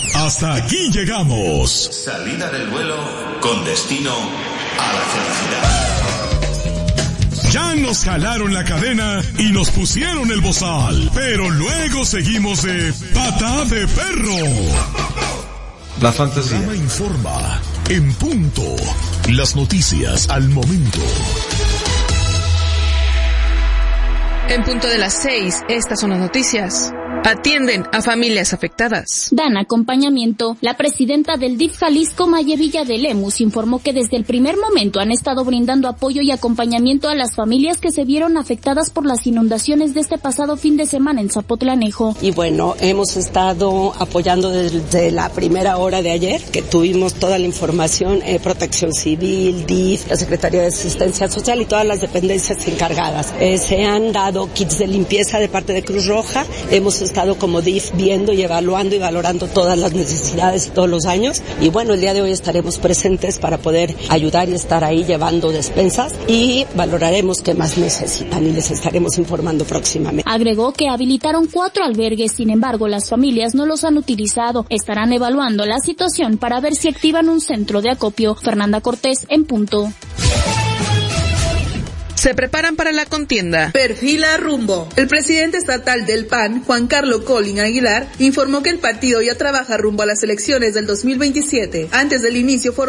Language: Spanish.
Hasta aquí llegamos. Salida del vuelo con destino a la felicidad. Ya nos jalaron la cadena y nos pusieron el bozal, pero luego seguimos de pata de perro. La fantasía. Programa informa en punto. Las noticias al momento. En punto de las 6, estas son las noticias. Atienden a familias afectadas. Dan acompañamiento. La presidenta del DIF Jalisco, Maye Villa de Lemus, informó que desde el primer momento han estado brindando apoyo y acompañamiento a las familias que se vieron afectadas por las inundaciones de este pasado fin de semana en Zapotlanejo. Y bueno, hemos estado apoyando desde la primera hora de ayer, que tuvimos toda la información, Protección Civil, DIF, la Secretaría de Asistencia Social y todas las dependencias encargadas. Se han dado kits de limpieza de parte de Cruz Roja. Hemos estado como DIF viendo y evaluando y valorando todas las necesidades y todos los años. Y bueno, el día de hoy estaremos presentes para poder ayudar y estar ahí llevando despensas y valoraremos qué más necesitan y les estaremos informando próximamente. Agregó que habilitaron 4 albergues, sin embargo, las familias no los han utilizado. Estarán evaluando la situación para ver si activan un centro de acopio. Fernanda Cortés, en punto. Se preparan para la contienda. Perfila rumbo. El presidente estatal del PAN, Juan Carlos Colín Aguilar, informó que el partido ya trabaja rumbo a las elecciones del 2027. Antes del inicio